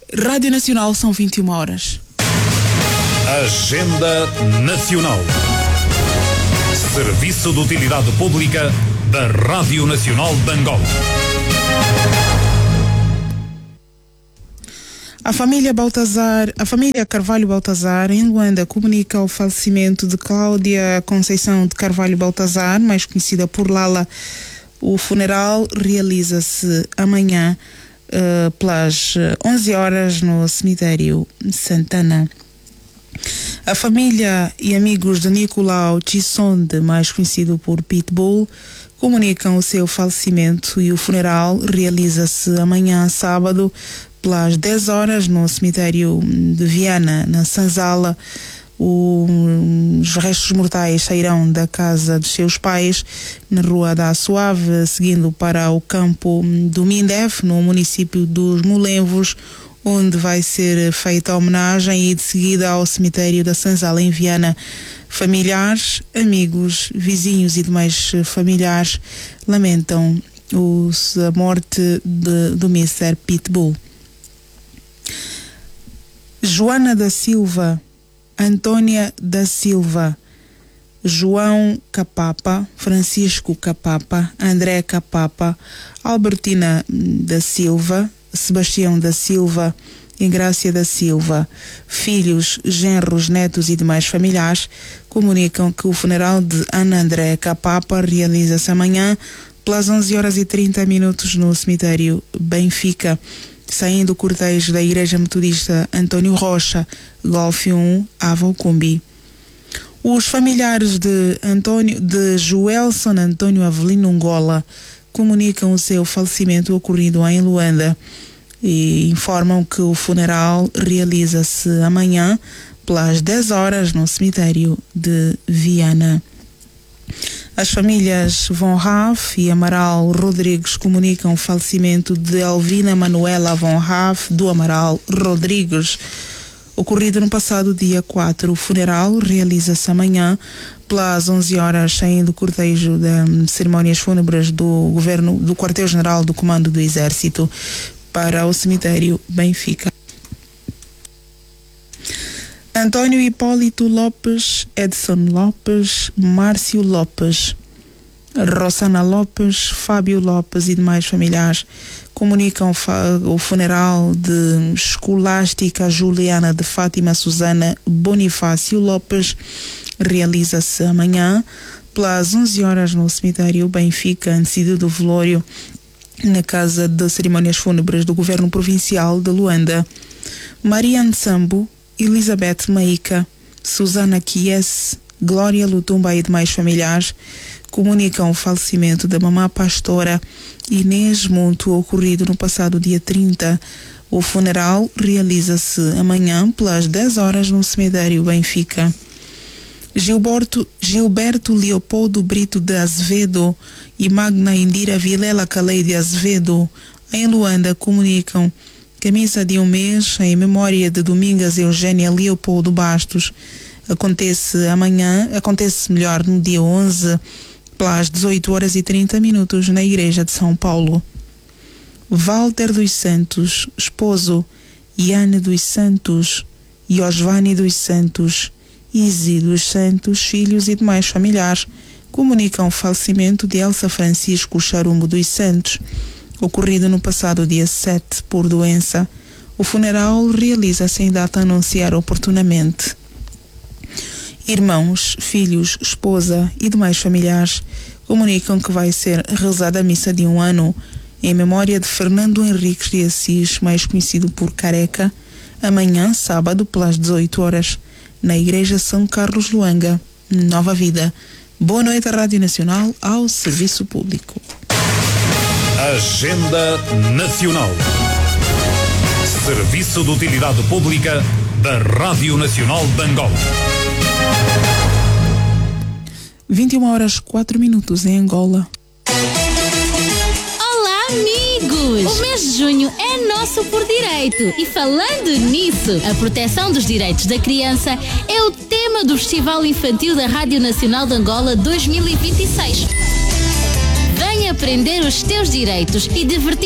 Rádio Nacional, são 21 horas. Agenda Nacional. Serviço de Utilidade Pública da Rádio Nacional de Angola. A família Carvalho Baltazar, em Luanda, comunica o falecimento de Cláudia Conceição de Carvalho Baltazar, mais conhecida por Lala. O funeral realiza-se amanhã pelas 11 horas no cemitério Santana. A família e amigos de Nicolau Chisonde, mais conhecido por Pitbull, comunicam o seu falecimento e o funeral realiza-se amanhã, sábado, pelas 10 horas no cemitério de Viana, na Sanzala. Os restos mortais sairão da casa dos seus pais, na Rua da Suave, seguindo para o campo do Mindef, no município dos Molenvos, onde vai ser feita a homenagem, e de seguida ao cemitério da Sanzala, em Viana. Familiares, amigos, vizinhos e demais familiares lamentam a morte do Mr. Pitbull. Joana da Silva, Antônia da Silva, João Capapa, Francisco Capapa, André Capapa, Albertina da Silva, Sebastião da Silva, Ingrácia da Silva, filhos, genros, netos e demais familiares comunicam que o funeral de Ana André Capapa realiza-se amanhã pelas 11 horas e 30 minutos no cemitério Benfica, saindo o cortejo da Igreja Metodista Antônio Rocha, Golfe 1, Avocumbi. Os familiares de Joelson Antônio Avelino Ngola comunicam o seu falecimento ocorrido em Luanda e informam que o funeral realiza-se amanhã pelas 10 horas no cemitério de Viana. As famílias Von Raff e Amaral Rodrigues comunicam o falecimento de Alvina Manuela Von Raff do Amaral Rodrigues, ocorrido no passado dia 4. O funeral realiza-se amanhã pelas 11 horas, saindo o cortejo de cerimónias fúnebres do Quartel-General do Comando do Exército para o cemitério Benfica. Antônio Hipólito Lopes, Edson Lopes, Márcio Lopes, Rosana Lopes, Fábio Lopes e demais familiares comunicam o funeral de Escolástica Juliana de Fátima Susana Bonifácio Lopes realiza-se amanhã pelas 11 horas no cemitério Benfica, antecedido do velório na Casa de Cerimônias Fúnebres do Governo Provincial de Luanda. Mariane Sambo, Elizabeth Maíca, Susana Kies, Glória Lutumba e demais familiares comunicam o falecimento da mamã pastora Inês Monto, ocorrido no passado dia 30. O funeral realiza-se amanhã pelas 10 horas no cemitério Benfica. Gilberto Leopoldo Brito de Azevedo e Magna Indira Vilela Calei de Azevedo, em Luanda, comunicam que a missa de um mês em memória de Domingas Eugênia Leopoldo Bastos acontece no dia 11, pelas 18 horas e 30 minutos, na Igreja de São Paulo. Walter dos Santos, esposo, Iane dos Santos, Iosvani dos Santos, Izzy dos Santos, filhos e demais familiares comunicam o falecimento de Elsa Francisco Charumbo dos Santos, ocorrido no passado dia 7 por doença. O funeral realiza-se em data a anunciar oportunamente. Irmãos, filhos, esposa e demais familiares comunicam que vai ser rezada a missa de 1 ano em memória de Fernando Henriques de Assis, mais conhecido por Careca, amanhã, sábado, pelas 18 horas, na Igreja São Carlos Luanga, Nova Vida. Boa noite à Rádio Nacional, ao serviço público. Agenda Nacional. Serviço de Utilidade Pública da Rádio Nacional de Angola. 21 horas 4 minutos em Angola. Olá, amigos! O mês de junho é nosso por direito. E falando nisso, a proteção dos direitos da criança é o tema do Festival Infantil da Rádio Nacional de Angola 2026. Venha aprender os teus direitos e divertir